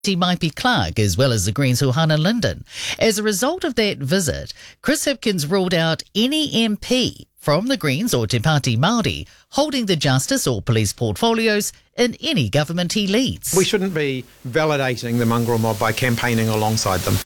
Maipi Clark, as well as the Greens' Hannah Linden. As a result of that visit, Chris Hipkins ruled out any MP from the Greens or Te Pāti Māori holding the justice or police portfolios in any government he leads. We shouldn't be validating the mongrel mob by campaigning alongside them.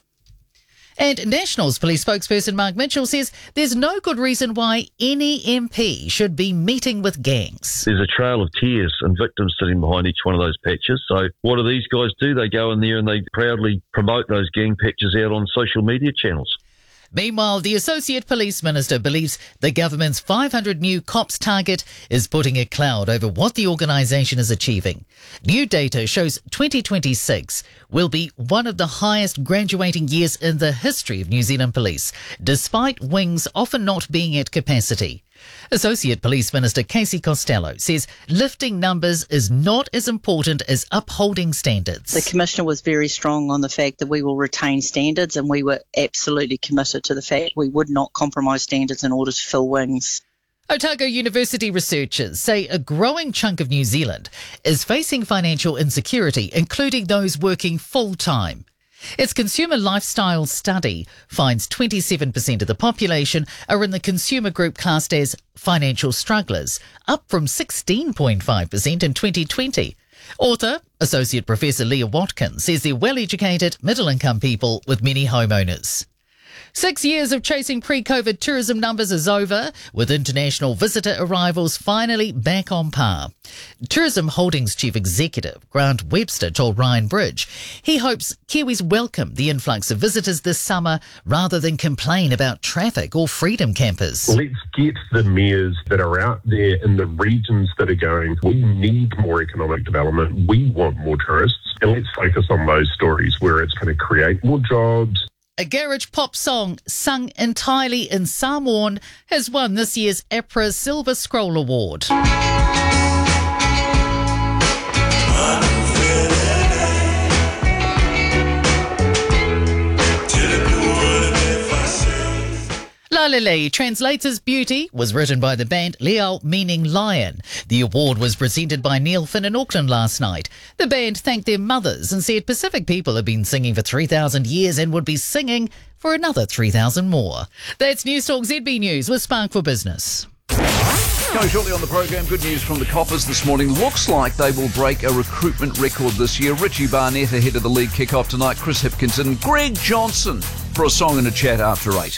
And Nationals police spokesperson Mark Mitchell says there's no good reason why any MP should be meeting with gangs. There's a trail of tears and victims sitting behind each one of those patches. So what do these guys do? They go in there and they proudly promote those gang patches out on social media channels. Meanwhile, the Associate Police Minister believes the government's 500 new cops target is putting a cloud over what the organisation is achieving. New data shows 2026 will be one of the highest graduating years in the history of New Zealand Police, despite wings often not being at capacity. Associate Police Minister Casey Costello says lifting numbers is not as important as upholding standards. The Commissioner was very strong on the fact that we will retain standards, and we were absolutely committed to the fact we would not compromise standards in order to fill wings. Otago University researchers say a growing chunk of New Zealand is facing financial insecurity, including those working full-time. Its consumer lifestyle study finds 27% of the population are in the consumer group classed as financial strugglers, up from 16.5% in 2020. Author, Associate Professor Leah Watkins, says they're well-educated, middle-income people with many homeowners. 6 years of chasing pre-COVID tourism numbers is over, with international visitor arrivals finally back on par. Tourism Holdings Chief Executive Grant Webster told Ryan Bridge he hopes Kiwis welcome the influx of visitors this summer rather than complain about traffic or freedom campers. Let's get the mayors that are out there in the regions that are going, we need more economic development, we want more tourists, and let's focus on those stories where it's going to create more jobs. A garage pop song sung entirely in Samoan has won this year's APRA Silver Scroll Award. Lalele translates as Beauty, was written by the band Leo, meaning lion. The award was presented by Neil Finn in Auckland last night. The band thanked their mothers and said Pacific people have been singing for 3,000 years and would be singing for another 3,000 more. That's Newstalk ZB News with Spark for Business. Coming shortly on the program, good news from the Coppers this morning. Looks like they will break a recruitment record this year. Richie Barnett ahead of the league kick-off tonight. Chris Hipkins and Greg Johnson for a song and a chat after 8.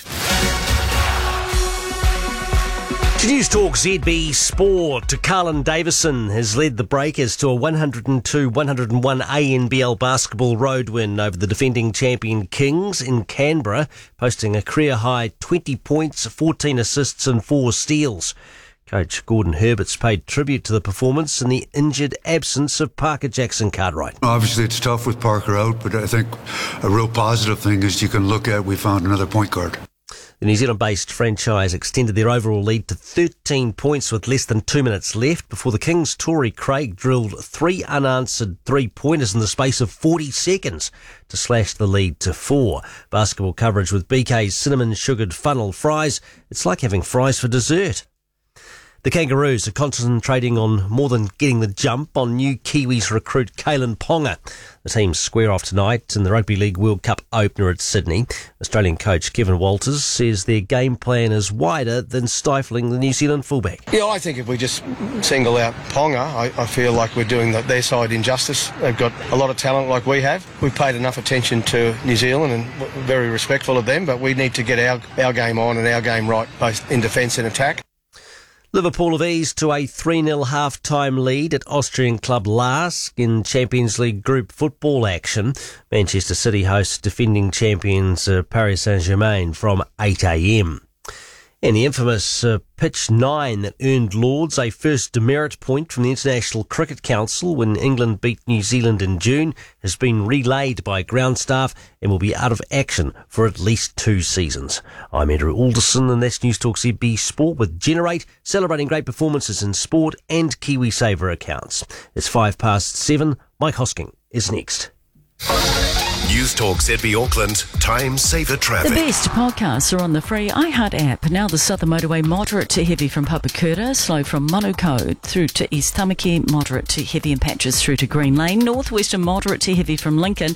To Newstalk ZB Sport, Carlin Davison has led the Breakers to a 102-101 ANBL basketball road win over the defending champion Kings in Canberra, posting a career-high 20 points, 14 assists and 4 steals. Coach Gordon Herbert's paid tribute to the performance in the injured absence of Parker Jackson-Cartwright. Obviously it's tough with Parker out, but I think a real positive thing is you can look at we found another point guard. The New Zealand-based franchise extended their overall lead to 13 points with less than 2 minutes left before the Kings' Tory Craig drilled 3 unanswered three-pointers in the space of 40 seconds to slash the lead to 4. Basketball coverage with BK's cinnamon-sugared funnel fries. It's like having fries for dessert. The Kangaroos are concentrating on more than getting the jump on new Kiwis recruit Kalen Ponga. The teams square off tonight in the Rugby League World Cup opener at Sydney. Australian coach Kevin Walters says their game plan is wider than stifling the New Zealand fullback. Yeah, I think if we just single out Ponga, I feel like we're doing their side injustice. They've got a lot of talent like we have. We've paid enough attention to New Zealand and very respectful of them, but we need to get our game on and our game right, both in defence and attack. Liverpool have eased to a 3-0 half-time lead at Austrian club Lask in Champions League group football action. Manchester City host defending champions Paris Saint-Germain from 8 a.m. And the infamous pitch 9 that earned Lords a first demerit point from the International Cricket Council when England beat New Zealand in June has been relayed by ground staff and will be out of action for at least 2 seasons. I'm Andrew Alderson and that's Newstalk ZB Sport with Generate, celebrating great performances in sport and KiwiSaver accounts. It's 7:05. Mike Hosking is next. News Talk ZB Auckland, time saver traffic. The best podcasts are on the free iHeart app. Now the Southern Motorway, moderate to heavy from Papakura, slow from Manukau through to East Tamaki, moderate to heavy in patches through to Green Lane. Northwestern, moderate to heavy from Lincoln.